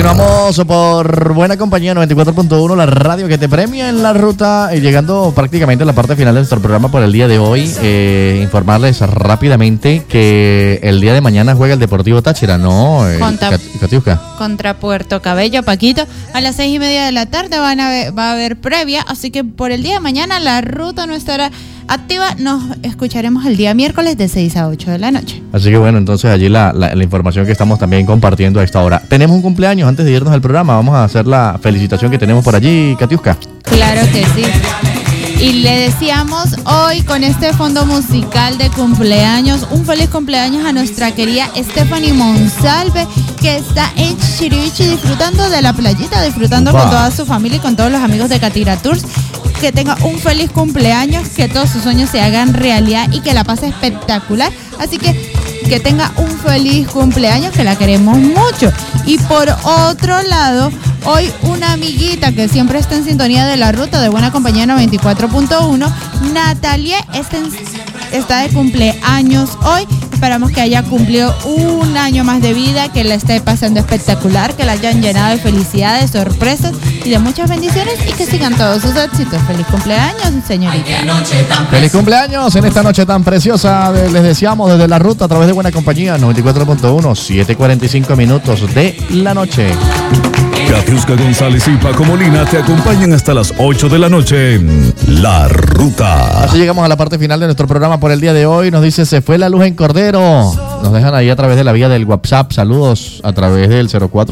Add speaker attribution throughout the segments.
Speaker 1: Continuamos por Buena Compañía 94.1, la radio que te premia en la ruta, y llegando prácticamente a la parte final de nuestro programa por el día de hoy. Informarles rápidamente que el día de mañana juega el Deportivo Táchira, ¿no? Catiusca.
Speaker 2: Contra Puerto Cabello, Paquito. A las 6:30 de la tarde va a haber previa, así que por el día de mañana la ruta no estará activa. Nos escucharemos el día miércoles de 6 a 8 de la noche.
Speaker 1: Así que bueno, entonces allí la información que estamos también compartiendo a esta hora. Tenemos un cumpleaños antes de irnos al programa. Vamos a hacer la felicitación que tenemos por allí, Catiusca.
Speaker 2: Claro que sí. Y le decíamos hoy con este fondo musical de cumpleaños, un feliz cumpleaños a nuestra querida Stephanie Monsalve, que está en Chichiriviche disfrutando de la playita, disfrutando con toda su familia y con todos los amigos de Catira Tours. Que tenga un feliz cumpleaños, que todos sus sueños se hagan realidad y que la pase espectacular. Así que tenga un feliz cumpleaños, que la queremos mucho. Y por otro lado, hoy una amiguita que siempre está en sintonía de la ruta de Buena Compañía 94.1, Natalia, está de cumpleaños hoy. Esperamos que haya cumplido un año más de vida, que la esté pasando espectacular, que la hayan llenado de felicidades, sorpresas y de muchas bendiciones, y que sigan todos sus éxitos. Feliz cumpleaños, señorita.
Speaker 1: Feliz cumpleaños en esta noche tan preciosa. Les deseamos desde la ruta a través de Buena Compañía 94.1, 7:45 minutos de la noche.
Speaker 3: Catiusca González y Paco Molina te acompañan hasta las 8 de la noche en La Ruta.
Speaker 1: Así llegamos a la parte final de nuestro programa por el día de hoy. Nos dice, se fue la luz en Cordero. Nos dejan ahí a través de la vía del WhatsApp. Saludos a través del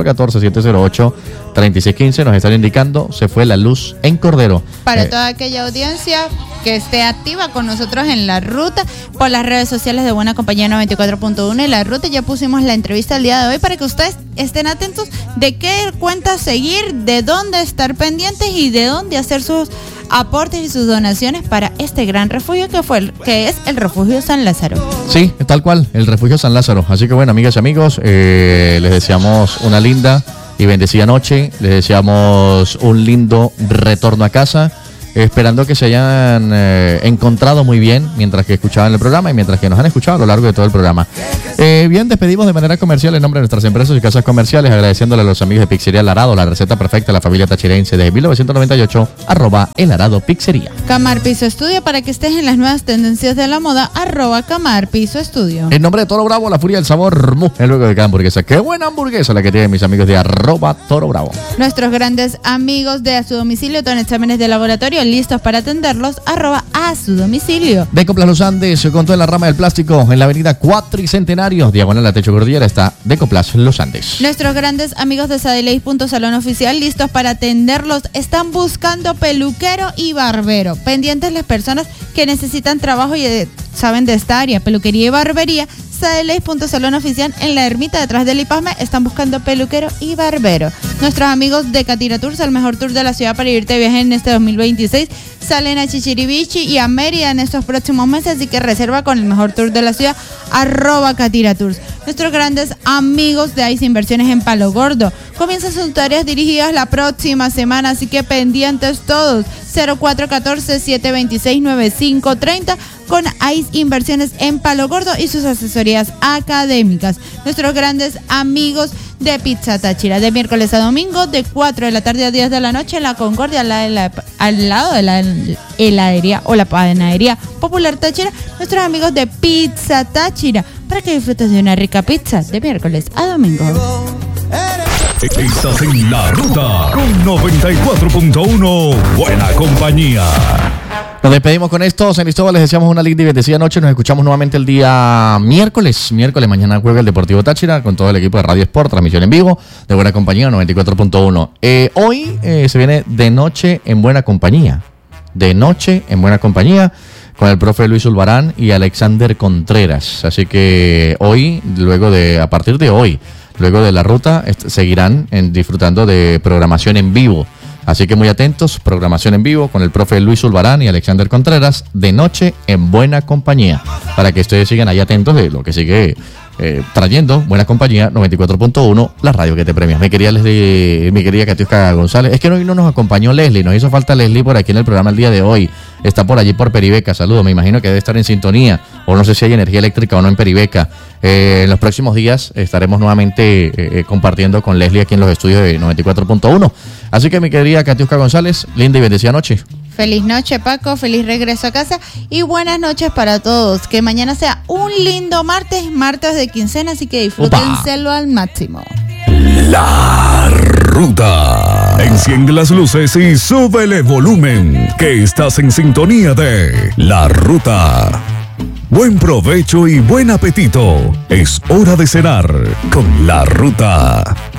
Speaker 1: 0414-708-3615. Nos están indicando, se fue la luz en Cordero.
Speaker 2: Para toda aquella audiencia que esté activa con nosotros en la ruta, por las redes sociales de Buena Compañía 94.1 y la ruta, ya pusimos la entrevista el día de hoy para que ustedes estén atentos de qué cuenta seguir, de dónde estar pendientes y de dónde hacer sus aportes y sus donaciones para este gran refugio que es el Refugio San Lázaro.
Speaker 1: Sí, tal cual, el Refugio San Lázaro. Así que bueno, amigas y amigos, les deseamos una linda y bendecida noche. Les deseamos un lindo retorno a casa, esperando que se hayan encontrado muy bien mientras que escuchaban el programa y mientras que nos han escuchado a lo largo de todo el programa. Bien, despedimos de manera comercial en nombre de nuestras empresas y casas comerciales, agradeciéndole a los amigos de Pizzería El Arado, la receta perfecta de la familia tachirense desde 1998, @El Arado Pizzería.
Speaker 2: Camar Piso Estudio, para que estés en las nuevas tendencias de la moda, @Camar Piso Estudio.
Speaker 1: En nombre de Toro Bravo, la furia del sabor, luego de cada hamburguesa. ¡Qué buena hamburguesa la que tienen mis amigos de @Toro Bravo!
Speaker 2: Nuestros grandes amigos de A Su Domicilio, con exámenes de laboratorio listos para atenderlos, @A Su Domicilio.
Speaker 1: Decoplas Los Andes, con toda la rama del plástico, en la avenida Cuatricentenario, diagonal a Techo Cordillera, está Decoplas Los Andes.
Speaker 2: Nuestros grandes amigos de Sadeleis Salón Oficial, listos para atenderlos. Están buscando peluquero y barbero. Pendientes las personas que necesitan trabajo y saben de esta área, peluquería y barbería. Sadeleis Salón Oficial en la ermita detrás del IPASME están buscando peluquero y barbero. Nuestros amigos de Catira Tours, el mejor tour de la ciudad para irte de viaje en este 2026, salen a Chichiriviche y a Mérida en estos próximos meses, así que reserva con el mejor tour de la ciudad, @Catira Tours. Nuestros grandes amigos de Ice Inversiones en Palo Gordo comienzan sus tareas dirigidas la próxima semana, así que pendientes todos. 0414-726-9530 con Ice Inversiones en Palo Gordo y sus asesorías académicas. Nuestros grandes amigos de Pizza Táchira, de miércoles a domingo, de 4 de la tarde a 10 de la noche en La Concordia, al lado de la heladería o la panadería Popular Táchira. Nuestros amigos de Pizza Táchira, para que disfrutes de una rica pizza de miércoles a domingo.
Speaker 3: Estás en La Ruta con 94.1 Buena Compañía.
Speaker 1: Nos despedimos con esto. San Cristóbal, les deseamos una linda y bendecida noche. Nos escuchamos nuevamente el día miércoles. Mañana juega el Deportivo Táchira con todo el equipo de Radio Sport, transmisión en vivo de Buena Compañía 94.1. Hoy se viene de noche en Buena Compañía. De noche en Buena Compañía con el profe Luis Ulbarán y Alexander Contreras. Así que hoy, a partir de hoy, luego de la ruta, seguirán disfrutando de programación en vivo. Así que muy atentos, programación en vivo con el profe Luis Ulbarán y Alexander Contreras, de noche en Buena Compañía, para que ustedes sigan ahí atentos de lo que sigue trayendo Buena Compañía 94.1, la radio que te premia. Mi querida Catiusca González, es que hoy no nos acompañó Leslie, nos hizo falta Leslie por aquí en el programa el día de hoy. está por allí por Peribeca. Saludos, me imagino que debe estar en sintonía, o no sé si hay energía eléctrica o no en Peribeca. En los próximos días estaremos nuevamente compartiendo con Leslie aquí en los estudios de 94.1. Así que mi querida Katiuska González, linda y bendecida noche.
Speaker 2: Feliz noche, Paco, feliz regreso a casa y buenas noches para todos. Que mañana sea un lindo martes de quincena, así que disfrútenselo al máximo.
Speaker 3: La Ruta. Enciende las luces y súbele volumen, que estás en sintonía de La Ruta. Buen provecho y buen apetito. Es hora de cenar con La Ruta.